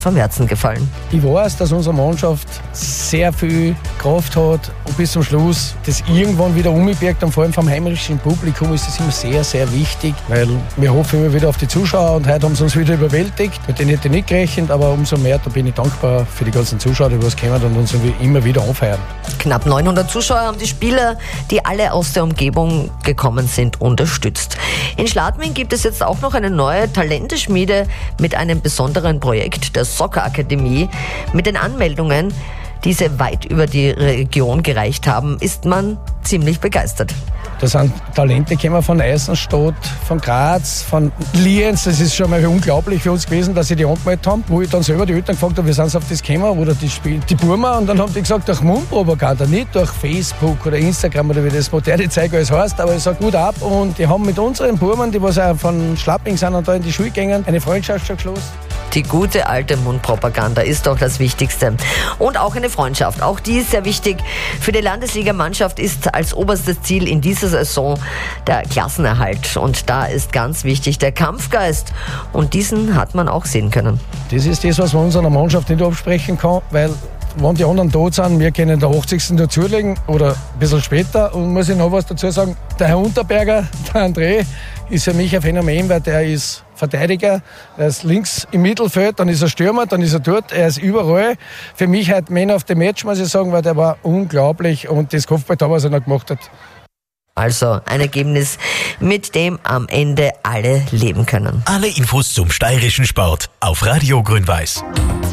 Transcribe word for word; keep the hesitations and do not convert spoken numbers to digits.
vom Herzen gefallen. Ich weiß, dass unsere Mannschaft sehr viel Kraft hat und bis zum Schluss das irgendwann wieder umbirgt. Und vor allem vom heimischen Publikum ist das immer sehr, sehr wichtig, weil wir hoffen immer wieder auf die Zuschauer und heute haben sie uns wieder überwältigt. Mit denen hätte ich nicht gerechnet, aber umso mehr da bin ich dankbar für die ganzen Zuschauer, die was kommen und uns immer wieder anfeiern. Knapp neunhundert Zuschauer haben die Spieler, die alle aus der Umgebung gekommen sind, unterstützt. In Schladming gibt es jetzt auch noch eine neue Talenteschmiede mit einem besonderen Projekt, der Soccer Akademie. Mit den Anmeldungen, die sie weit über die Region gereicht haben, ist man ziemlich begeistert. Da sind Talente gekommen von Eisenstadt, von Graz, von Lienz. Das ist schon mal unglaublich für uns gewesen, dass sie die angemeldet haben. Wo ich dann selber die Eltern gefragt habe, wie sind sie auf das gekommen, oder die, Spiel, die Burma. Und dann haben die gesagt, durch Mundpropaganda, nicht durch Facebook oder Instagram oder wie das moderne Zeug alles heißt. Aber es sah gut ab und die haben mit unseren Burmen, die was auch von Schlapping sind und da in die Schule gingen, eine Freundschaft schon geschlossen. Die gute alte Mundpropaganda ist doch das Wichtigste. Und auch eine Freundschaft. Auch die ist sehr wichtig. Für die Landesligamannschaft ist als oberstes Ziel in dieser Saison der Klassenerhalt. Und da ist ganz wichtig der Kampfgeist. Und diesen hat man auch sehen können. Das ist das, was man unserer Mannschaft nicht absprechen kann, weil wenn die anderen tot sind, wir können der achtzigsten dazulegen oder ein bisschen später. Und muss ich noch was dazu sagen, der Herr Unterberger, der André, ist für mich ein Phänomen, weil der ist Verteidiger, er ist links im Mittelfeld, dann ist er Stürmer, dann ist er dort, er ist überall. Für mich halt Man of the Match, muss ich sagen, weil der war unglaublich und das Kopfballtor, was er noch gemacht hat. Also ein Ergebnis, mit dem am Ende alle leben können. Alle Infos zum steirischen Sport auf Radio Grün-Weiß.